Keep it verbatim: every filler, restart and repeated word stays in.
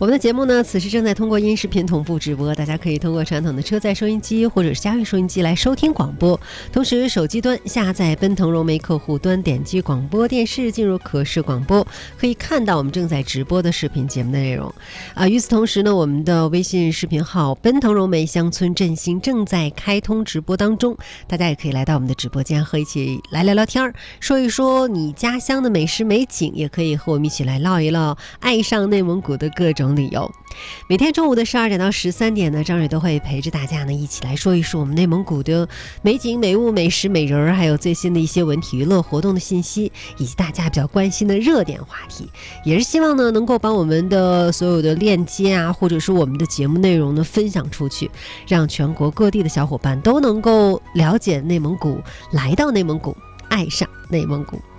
我们的节目呢，此时正在通过音视频同步直播，大家可以通过传统的车载收音机或者是家用收音机来收听广播。同时，手机端下载奔腾融媒客户端，点击广播电视，进入可视广播，可以看到我们正在直播的视频节目的内容。啊，与此同时呢，我们的微信视频号奔腾融媒乡村振兴正在开通直播当中，大家也可以来到我们的直播间和一起来聊聊天，说一说你家乡的美食美景，也可以和我们一起来唠一唠爱上内蒙古的各种理由。每天中午的十二点到十三点呢，张蕊都会陪着大家呢一起来说一说我们内蒙古的美景美物美食美人，还有最新的一些文体娱乐活动的信息，以及大家比较关心的热点话题。也是希望呢能够把我们的所有的链接啊，或者是我们的节目内容呢分享出去，让全国各地的小伙伴都能够了解内蒙古，来到内蒙古，爱上内蒙古。